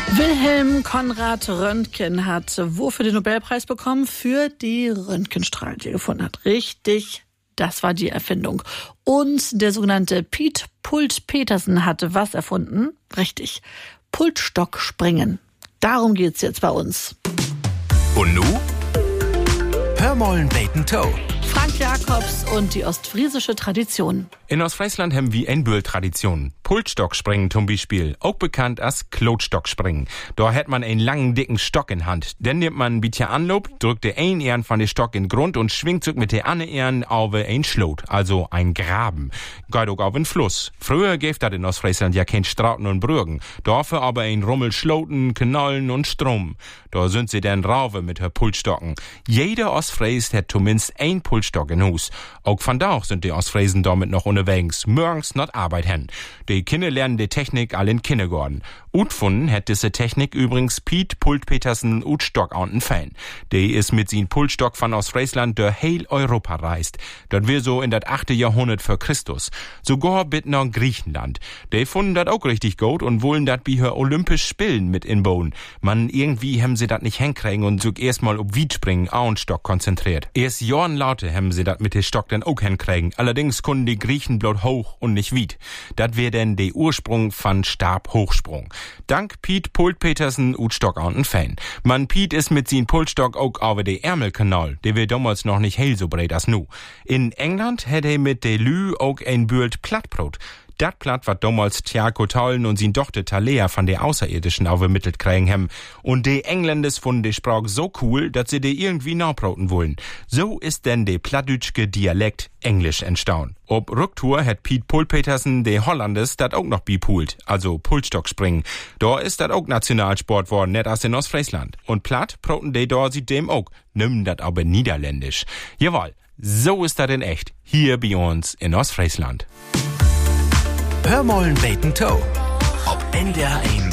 Wilhelm Konrad Röntgen hat wofür den Nobelpreis bekommen? Für die Röntgenstrahlen, die er gefunden hat. Richtig, das war die Erfindung. Und der sogenannte Piet Pult-Petersen hatte was erfunden? Richtig, Pultstockspringen. Darum geht's jetzt bei uns. Und nu? Hör mollen beten Toe. Frank Jacobs und die ostfriesische Tradition. In Ostfriesland haben wir eine Tradition. Pultstockspringen zum Beispiel, auch bekannt als Klotstockspringen. Da hat man einen langen, dicken Stock in Hand. Dann nimmt man ein bisschen Anlauf, drückt der einen Ehren von der Stock in den Grund und schwingt sich mit der anderen Ehren auf ein Schlot, also ein Graben. Geht auch auf einen Fluss. Früher gäb das in Ostfriesland ja kein Strauten und Brücken. Dafür aber ein Rummel Schloten, Knollen und Strom. Da sind sie dann rauf mit her Pultstocken. Jeder Ostfries hat zumindest ein Pultstock in Hus. Auch von da sind die Ostfriesen damit noch unterwegs. Morgens not Arbeit hen. Die Kinder lernen die Technik all in Kindergarten. Utfunden hat diese Technik übrigens Piet Pult-Petersen Utstock an Fan. Die ist mit sin Pultstock von Ostfriesland durch heil Europa reist. Das wir so in das 8. Jahrhundert vor Christus. Sogar bis nach Griechenland. Die funden das auch richtig gut und wollen das wie her Olympisch Spielen mit inbauen. Man, irgendwie haben sie das nicht hinkriegen und so erstmal ob Wiedspringen auch einen Stock konzentriert. Erst Jahren lauter haben sie das mit dem Stock dann auch hinkriegen. Allerdings konnten die Griechen bloß hoch und nicht wied. Das wär denn der Ursprung von Stabhochsprung. Dank Piet Pult-Petersen Utstock an Fan. Man Piet ist mit sin Pultstock auch over de Ärmelkanal, der wär damals noch nicht hell so breit as nu. In England hätt er mit de Lü auch ein Bühlt Plattbrot. Dat Platt, wat damals Tiago Tollen und sin Tochter Talea von der Außerirdischen aufgemittelt kriegen haben. Und die Engländers fanden die Sprache so cool, dass sie die irgendwie nachbrauten wollen. So ist denn der plattdütschke Dialekt Englisch entstanden. Ob Rücktour hat Piet Pult-Petersen de Hollanders dat auch noch bipult, also Pultstockspringen. Da ist dat auch Nationalsport worden, net as in Ostfriesland. Und platt brauten de da sie dem auch, nimmen dat aber niederländisch. Jawohl, so ist dat in echt, hier bei uns in Ostfriesland. Hör mollen beten Toe. Ob NDR 1.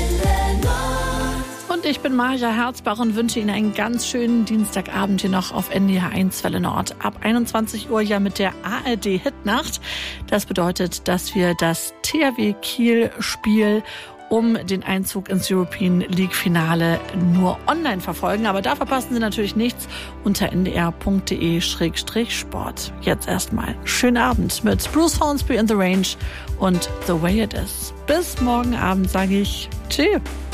Und ich bin Maja Herzbach und wünsche Ihnen einen ganz schönen Dienstagabend hier noch auf NDR 1 Welle Nord. Ab 21 Uhr ja mit der ARD Hitnacht. Das bedeutet, dass wir das THW Kiel Spiel um den Einzug ins European League Finale nur online verfolgen. Aber da verpassen Sie natürlich nichts unter ndr.de/sport. Jetzt erstmal schönen Abend mit Bruce Hornsby in the Range und The Way It Is. Bis morgen Abend sage ich Tschüss.